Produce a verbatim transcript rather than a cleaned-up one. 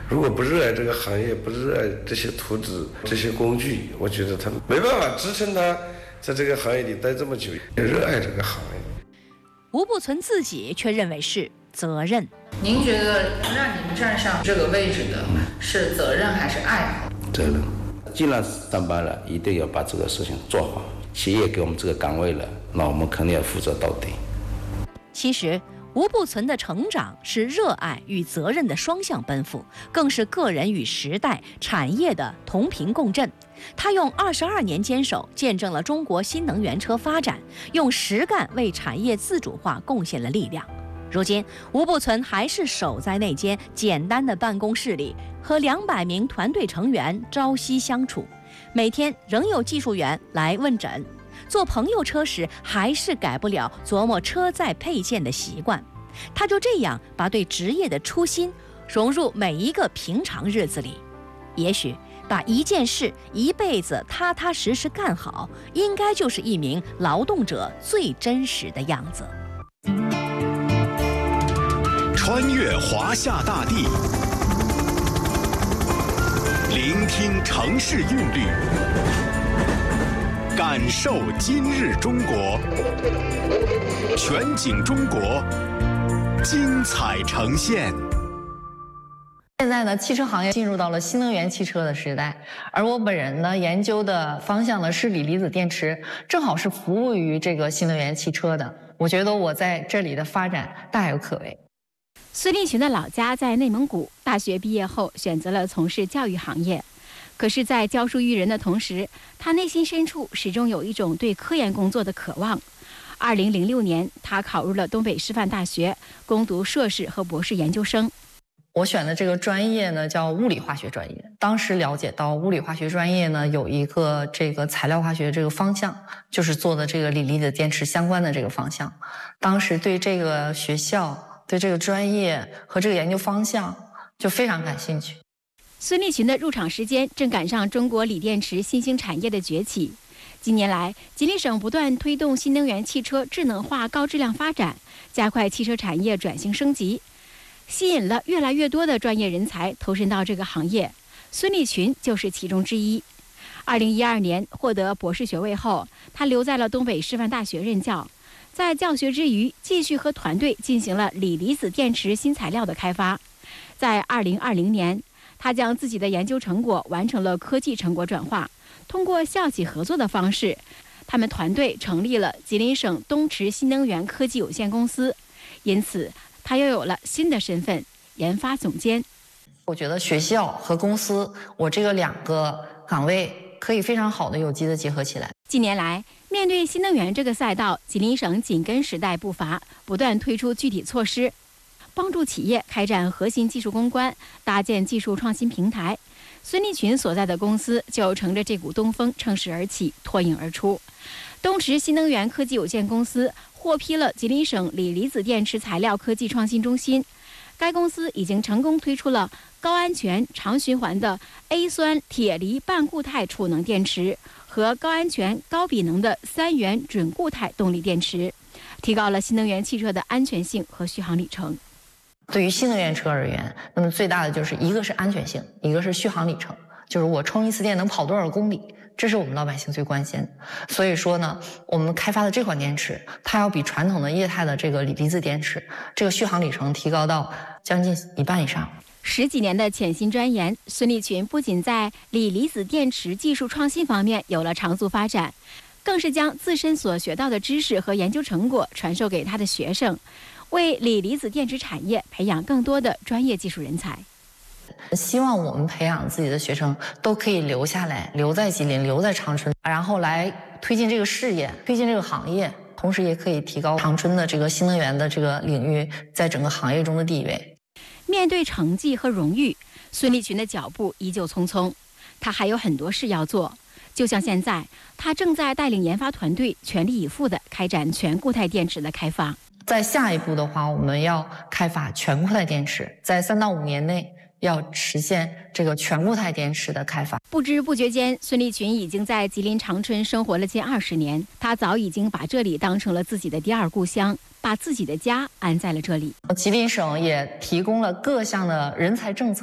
如果不热爱这个行业，不热爱这些图纸、这些工具，我觉得他没办法支撑他在这个行业里待这么久，热爱这个行业。 吴步存自己却认为是责任。 您觉得让您站上这个位置的是责任还是爱好？ 责任。 既然上班了，一定要把这个事情做好。企业给我们这个岗位了，那我们肯定要负责到底。 其实吴步存的成长是热爱与责任的双向奔赴，更是个人与时代、产业的同频共振。他用二十二年坚守，见证了中国新能源车发展，用实干为产业自主化贡献了力量。如今，吴步存还是守在那间简单的办公室里，和两百名团队成员朝夕相处，每天仍有技术员来问诊。坐朋友车时，还是改不了琢磨车载配件的习惯。他就这样把对职业的初心融入每一个平常日子里。也许把一件事一辈子踏踏实实干好，应该就是一名劳动者最真实的样子。 穿越华夏大地，聆听城市韵律，感受今日中国，全景中国，精彩呈现。 现在呢，汽车行业进入到了新能源汽车的时代，而我本人呢，研究的方向呢是锂离子电池，正好是服务于这个新能源汽车的。我觉得我在这里的发展大有可为。 孙立群的老家在内蒙古，大学毕业后选择了从事教育行业。可是，在教书育人的同时，他内心深处始终有一种对科研工作的渴望。二零零六年，他考入了东北师范大学，攻读硕士和博士研究生。 我选的这个专业呢叫物理化学专业。当时了解到物理化学专业呢有一个这个材料化学这个方向，就是做的这个锂离子电池相关的这个方向。当时对这个学校、对这个专业和这个研究方向就非常感兴趣。 孙立群的入场时间正赶上中国锂电池新兴产业的崛起。近年来，吉林省不断推动新能源汽车智能化高质量发展，加快汽车产业转型升级，吸引了越来越多的专业人才投身到这个行业，孙立群就是其中之一。二零一二年获得博士学位后，他留在了东北师范大学任教，在教学之余，继续和团队进行了锂离子电池新材料的开发。在二零二零年，他将自己的研究成果完成了科技成果转化，通过校企合作的方式，他们团队成立了吉林省东池新能源科技有限公司，因此他又有了新的身份——研发总监。 我觉得学校和公司，我这个两个岗位可以非常好的有机的结合起来。 近年来，面对新能源这个赛道，吉林省紧跟时代步伐，不断推出具体措施，帮助企业开展核心技术攻关，搭建技术创新平台。孙立群所在的公司就乘着这股东风乘势而起，脱颖而出。东池新能源科技有限公司获批了吉林省锂离子电池材料科技创新中心。该公司已经成功推出了高安全、长循环的 A 酸铁锂半固态储能电池和高安全、高比能的三元准固态动力电池，提高了新能源汽车的安全性和续航里程。 对于新能源车而言，那么最大的就是一个是安全性，一个是续航里程，就是我充一次电能跑多少公里，这是我们老百姓最关心的。所以说呢，我们开发的这款电池，它要比传统的液态的这个锂离子电池，这个续航里程提高到将近一半以上。 十几年的潜心钻研，孙立群不仅在锂离子电池技术创新方面有了长足发展，更是将自身所学到的知识和研究成果传授给他的学生，为锂离子电池产业培养更多的专业技术人才。 希望我们培养自己的学生都可以留下来，留在吉林，留在长春，然后来推进这个事业，推进这个行业，同时也可以提高长春的这个新能源的这个领域在整个行业中的地位。 面对成绩和荣誉，孙立群的脚步依旧匆匆，他还有很多事要做。就像现在，他正在带领研发团队全力以赴地开展全固态电池的开发。 在下一步的话，我们要开发全固态电池，在三到五年内要实现这个全固态电池的开发。 不知不觉间，孙立群已经在吉林长春生活了近二十年，他早已经把这里当成了自己的第二故乡，把自己的家安在了这里。 吉林省也提供了各项的人才政策，